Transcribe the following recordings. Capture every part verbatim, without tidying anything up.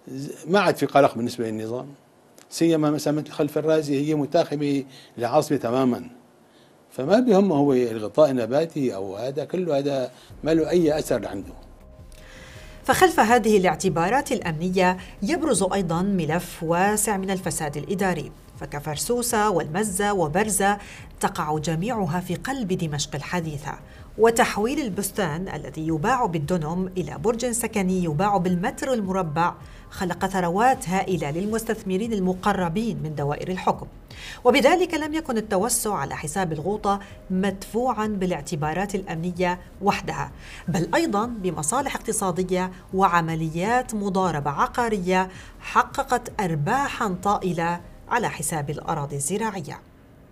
ما عاد في قلق بالنسبة للنظام، سيما مثلا خلف الرازي هي متاخمة للعاصمة تماما، فما بهم هو الغطاء النباتي أو هذا كله، هذا ما له أي أثر عنده. فخلف هذه الاعتبارات الأمنية يبرز أيضاً ملف واسع من الفساد الإداري، فكفرسوسة والمزة وبرزة تقع جميعها في قلب دمشق الحديثة، وتحويل البستان الذي يباع بالدنم إلى برج سكني يباع بالمتر المربع خلق ثروات هائلة للمستثمرين المقربين من دوائر الحكم، وبذلك لم يكن التوسع على حساب الغوطة مدفوعا بالاعتبارات الأمنية وحدها، بل أيضا بمصالح اقتصادية وعمليات مضاربة عقارية حققت أرباحا طائلة على حساب الأراضي الزراعية.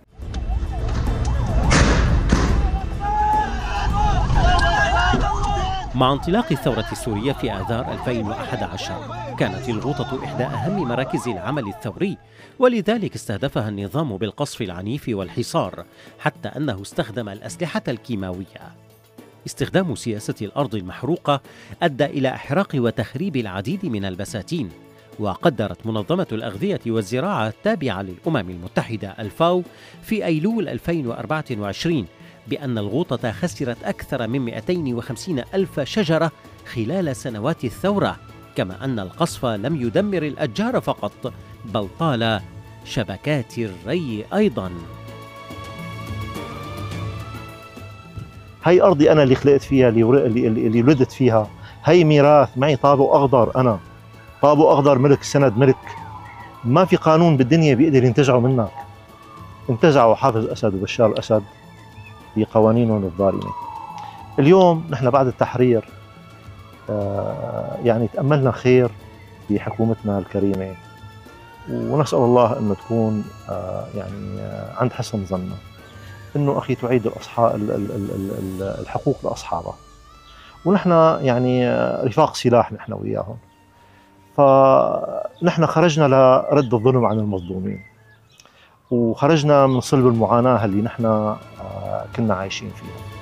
مع انطلاق الثورة السورية في آذار ألفين وأحد عشر كانت الغوطة إحدى أهم مراكز العمل الثوري، ولذلك استهدفها النظام بالقصف العنيف والحصار، حتى أنه استخدم الأسلحة الكيماوية. استخدام سياسة الأرض المحروقة أدى إلى إحراق وتخريب العديد من البساتين، وقدرت منظمة الأغذية والزراعة التابعة للأمم المتحدة الفاو في أيلول ألفين وأربعة وعشرين بأن الغوطة خسرت أكثر من مئتين وخمسين ألف شجرة خلال سنوات الثورة، كما أن القصف لم يدمر الأشجار فقط بل طال شبكات الري أيضاً. هاي أرضي أنا اللي خلقت فيها، اللي, اللي, اللي ولدت فيها، هاي ميراث معي، طابو أخضر، أنا طابو أخضر ملك، سند ملك، ما في قانون بالدنيا بيقدر ينتزعه منك. انتزعوا حافظ أسد وبشار الأسد بقوانينهم الظالمة. اليوم نحن بعد التحرير يعني تأملنا خير في حكومتنا الكريمة، ونسأل الله أن تكون يعني عند حسن ظننا، أنه أخي تعيد الحقوق لأصحابها، ونحن يعني رفاق سلاح نحن وياهم، فنحن خرجنا لرد الظلم عن المظلومين، وخرجنا من صلب المعاناة اللي نحن كنا عايشين فيها.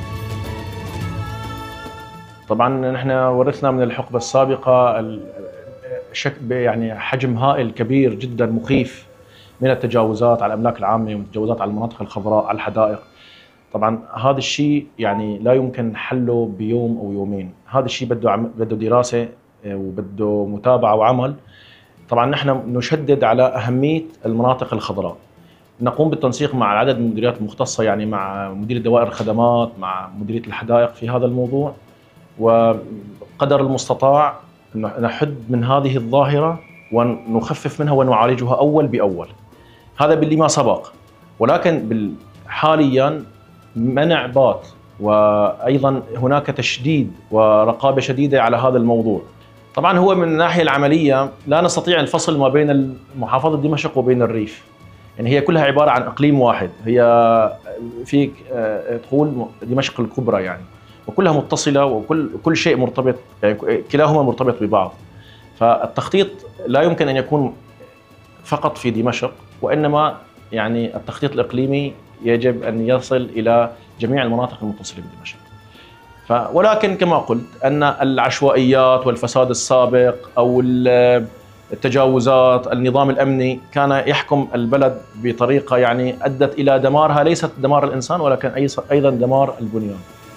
طبعا نحن ورثنا من الحقبة السابقة يعني حجم هائل كبير جدا مخيف من التجاوزات على الأملاك العامة والتجاوزات على المناطق الخضراء، على الحدائق. طبعا هذا الشيء يعني لا يمكن حله بيوم أو يومين، هذا الشيء بده بده دراسة وبده متابعة وعمل. طبعا نحن نشدد على أهمية المناطق الخضراء، نقوم بالتنسيق مع العدد من المديريات المختصة، يعني مع مدير دوائر الخدمات، مع مديرية الحدائق في هذا الموضوع، وقدر المستطاع نحد من هذه الظاهرة ونخفف منها ونعالجها أول بأول. هذا باللي ما سبق، ولكن حاليا منع بات، وأيضا هناك تشديد ورقابة شديدة على هذا الموضوع. طبعا هو من الناحية العملية لا نستطيع الفصل ما بين محافظة دمشق وبين الريف، يعني هي كلها عبارة عن إقليم واحد، هي فيك تقول دمشق الكبرى يعني، وكلها متصلة وكل كل شيء مرتبط، يعني كلاهما مرتبط ببعض. فالتخطيط لا يمكن أن يكون فقط في دمشق، وإنما يعني التخطيط الإقليمي يجب أن يصل إلى جميع المناطق المتصلة بدمشق. ولكن كما قلت أن العشوائيات والفساد السابق أو التجاوزات، النظام الأمني كان يحكم البلد بطريقة يعني أدت إلى دمارها، ليست دمار الإنسان ولكن أيضا دمار البنيان.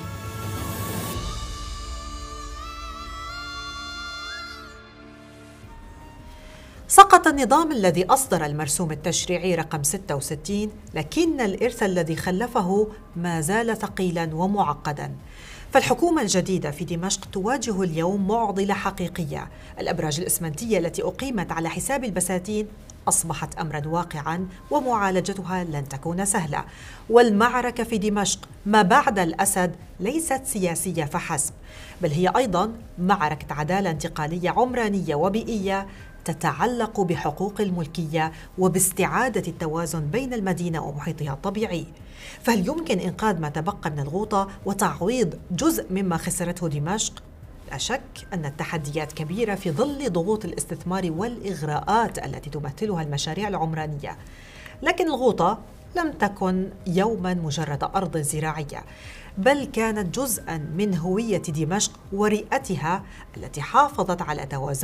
سقط النظام الذي أصدر المرسوم التشريعي رقم ستة وستين، لكن الإرث الذي خلفه ما زال ثقيلا ومعقدا. فالحكومة الجديدة في دمشق تواجه اليوم معضلة حقيقية. الأبراج الإسمنتية التي أقيمت على حساب البساتين أصبحت أمرا واقعا، ومعالجتها لن تكون سهلة. والمعركة في دمشق ما بعد الأسد ليست سياسية فحسب، بل هي أيضا معركة عدالة انتقالية عمرانية وبيئية تتعلق بحقوق الملكية وباستعادة التوازن بين المدينة ومحيطها الطبيعي. فهل يمكن إنقاذ ما تبقى من الغوطة وتعويض جزء مما خسرته دمشق؟ لا شك أن التحديات كبيرة في ظل ضغوط الاستثمار والإغراءات التي تمثلها المشاريع العمرانية، لكن الغوطة لم تكن يوما مجرد أرض زراعية، بل كانت جزءا من هوية دمشق ورئتها التي حافظت على توازن